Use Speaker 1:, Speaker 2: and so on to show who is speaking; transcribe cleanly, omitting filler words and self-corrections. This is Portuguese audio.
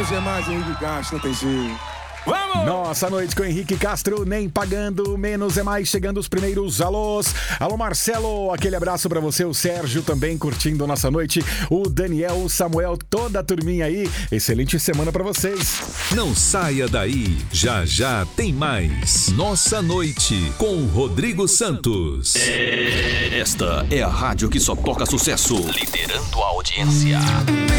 Speaker 1: Menos é mais, Henrique Castro, não tem jeito.
Speaker 2: Vamos!
Speaker 3: Nossa noite com Henrique Castro, nem pagando, menos é mais, chegando os primeiros alôs. Alô Marcelo, aquele abraço pra você, o Sérgio também curtindo nossa noite, o Daniel, o Samuel, toda a turminha aí. Excelente semana pra vocês.
Speaker 4: Não saia daí, já já tem mais. Nossa Noite com Rodrigo Santos.
Speaker 5: Esta é a rádio que só toca sucesso, liderando a audiência.